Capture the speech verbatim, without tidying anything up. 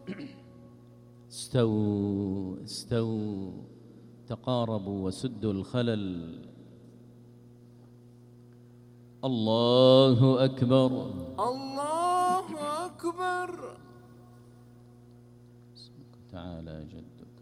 استووا استووا تقاربوا وسدوا الخلل. الله أكبر الله أكبر. تعالى جدك.